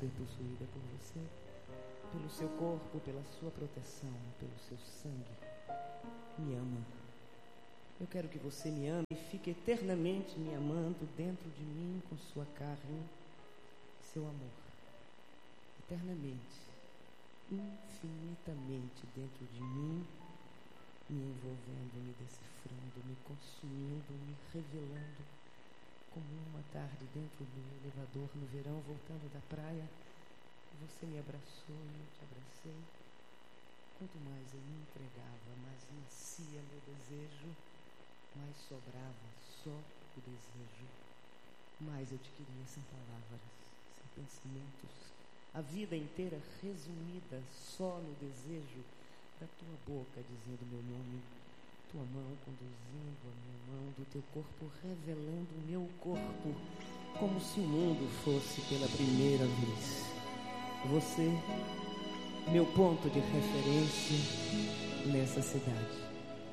ser possuída por você, pelo seu corpo, pela sua proteção, pelo seu sangue. Me ama. Eu quero que você me ame e fique eternamente me amando dentro de mim com sua carne, seu amor. Eternamente, infinitamente dentro de mim, me envolvendo, me decifrando, me consumindo, me revelando, como uma tarde dentro do elevador no verão, voltando da praia. Você me abraçou e eu te abracei. Quanto mais eu me entregava, mais nascia meu desejo, mais sobrava só o desejo. Mais eu te queria sem palavras, sem pensamentos, a vida inteira resumida só no desejo da tua boca dizendo meu nome, tua mão conduzindo a minha mão, do teu corpo revelando o meu corpo, como se o mundo fosse pela primeira vez. Você, meu ponto de referência nessa cidade.